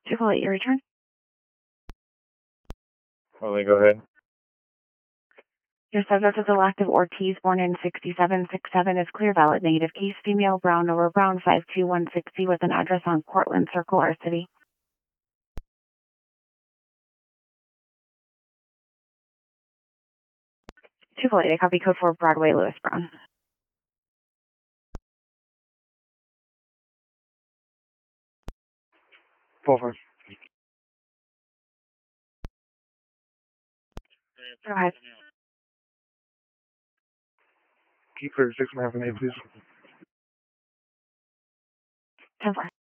248, your return. Well, go ahead. Your subject is elective Ortiz, born in 6767, is clear, valid, negative case, female, brown, over brown, 52160, with an address on Cortland Circle, our city. I copy code for Broadway, Lewis Brown. Over. Go ahead. Keep 36 and a half an 8, please. 10-4.